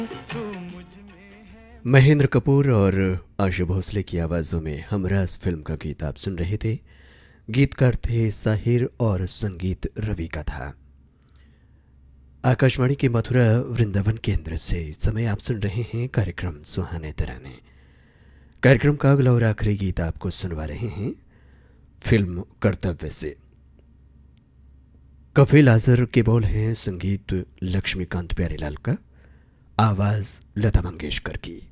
महेंद्र कपूर और आशु भोसले की आवाज़ों में हमराज फिल्म का गीत आप सुन रहे थे। गीतकार थे साहिर और संगीत रवि का था। आकाशवाणी के मथुरा वृंदावन केंद्र से इस समय आप सुन रहे हैं कार्यक्रम सुहाने तराने। कार्यक्रम का अगला और आखिरी गीत आपको सुनवा रहे हैं फिल्म कर्तव्य से। कफील आजर के बोल हैं, संगीत लक्ष्मीकांत प्यारेलाल का, आवाज लता मंगेशकर की।